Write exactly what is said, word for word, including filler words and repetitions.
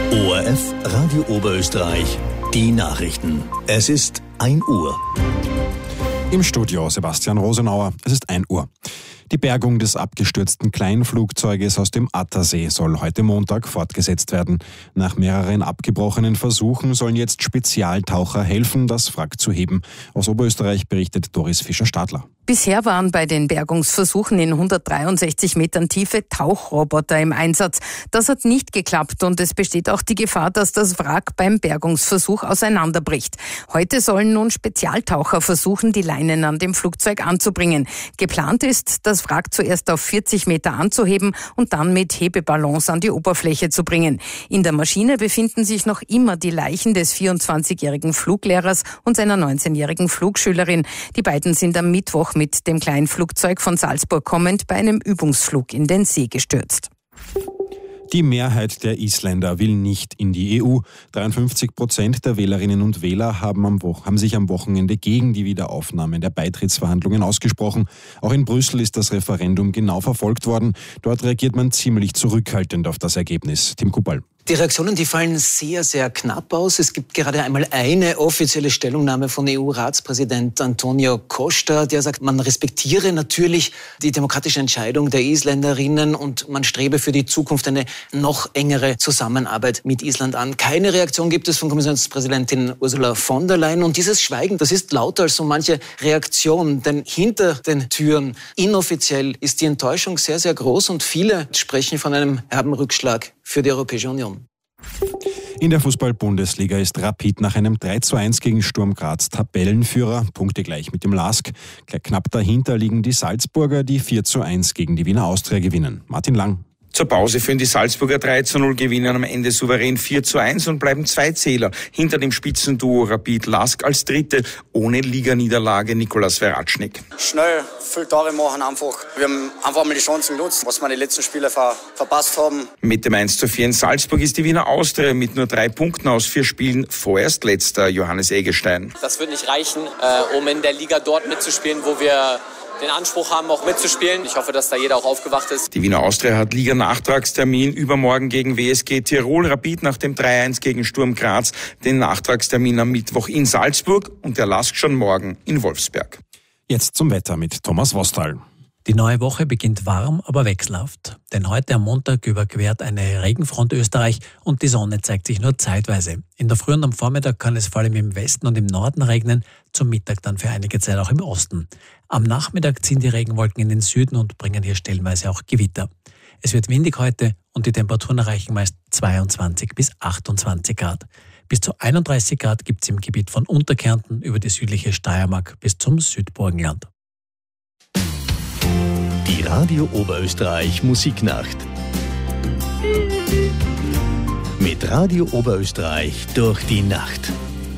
O R F Radio Oberösterreich, die Nachrichten. Es ist ein Uhr. Im Studio Sebastian Rosenauer. Es ist ein Uhr. Die Bergung des abgestürzten Kleinflugzeuges aus dem Attersee soll heute Montag fortgesetzt werden. Nach mehreren abgebrochenen Versuchen sollen jetzt Spezialtaucher helfen, das Wrack zu heben. Aus Oberösterreich berichtet Doris Fischer-Stadler. Bisher waren bei den Bergungsversuchen in hundertdreiundsechzig Metern Tiefe Tauchroboter im Einsatz. Das hat nicht geklappt und es besteht auch die Gefahr, dass das Wrack beim Bergungsversuch auseinanderbricht. Heute sollen nun Spezialtaucher versuchen, die Leinen an dem Flugzeug anzubringen. Geplant ist, das Wrack zuerst auf vierzig Meter anzuheben und dann mit Hebeballons an die Oberfläche zu bringen. In der Maschine befinden sich noch immer die Leichen des vierundzwanzigjährigen Fluglehrers und seiner neunzehnjährigen Flugschülerin. Die beiden sind am Mittwoch mit dem Kleinflugzeug von Salzburg kommend bei einem Übungsflug in den See gestürzt. Die Mehrheit der Isländer will nicht in die E U. dreiundfünfzig Prozent der Wählerinnen und Wähler haben, am Wo- haben sich am Wochenende gegen die Wiederaufnahme der Beitrittsverhandlungen ausgesprochen. Auch in Brüssel ist das Referendum genau verfolgt worden. Dort reagiert man ziemlich zurückhaltend auf das Ergebnis. Tim Kubal. Die Reaktionen, die fallen sehr, sehr knapp aus. Es gibt gerade einmal eine offizielle Stellungnahme von E U-Ratspräsident Antonio Costa, der sagt, man respektiere natürlich die demokratische Entscheidung der Isländerinnen und man strebe für die Zukunft eine noch engere Zusammenarbeit mit Island an. Keine Reaktion gibt es von Kommissionspräsidentin Ursula von der Leyen und dieses Schweigen, das ist lauter als so manche Reaktion, denn hinter den Türen, inoffiziell, ist die Enttäuschung sehr, sehr groß und viele sprechen von einem herben Rückschlag für die Europäische Union. In der Fußball-Bundesliga ist Rapid nach einem drei zu eins gegen Sturm Graz Tabellenführer, Punkte gleich mit dem L A S K. Knapp dahinter liegen die Salzburger, die vier zu eins gegen die Wiener Austria gewinnen. Martin Lang. Zur Pause führen die Salzburger drei zu null, gewinnen am Ende souverän vier zu eins und bleiben zwei Zähler hinter dem Spitzenduo Rapid-L A S K als Dritte, ohne Liganiederlage Nikolas Veratschnik. Schnell, viele Tore machen einfach. Wir haben einfach mal die Chancen genutzt, was wir die letzten Spiele ver- verpasst haben. Mit dem eins zu vier in Salzburg ist die Wiener Austria mit nur drei Punkten aus vier Spielen vorerst letzter, Johannes Eggestein. Das wird nicht reichen, äh, um in der Liga dort mitzuspielen, wo wir den Anspruch haben, auch mitzuspielen. Ich hoffe, dass da jeder auch aufgewacht ist. Die Wiener Austria hat Liga-Nachtragstermin übermorgen gegen W S G Tirol, Rapid nach dem drei eins gegen Sturm Graz, den Nachtragstermin am Mittwoch in Salzburg und der L A S K schon morgen in Wolfsberg. Jetzt zum Wetter mit Thomas Wostal. Die neue Woche beginnt warm, aber wechselhaft. Denn heute am Montag überquert eine Regenfront Österreich und die Sonne zeigt sich nur zeitweise. In der Früh und am Vormittag kann es vor allem im Westen und im Norden regnen, zum Mittag dann für einige Zeit auch im Osten. Am Nachmittag ziehen die Regenwolken in den Süden und bringen hier stellenweise auch Gewitter. Es wird windig heute und die Temperaturen erreichen meist zweiundzwanzig bis achtundzwanzig Grad. Bis zu einunddreißig Grad gibt es im Gebiet von Unterkärnten über die südliche Steiermark bis zum Südburgenland. Die Radio Oberösterreich Musiknacht. Mit Radio Oberösterreich durch die Nacht.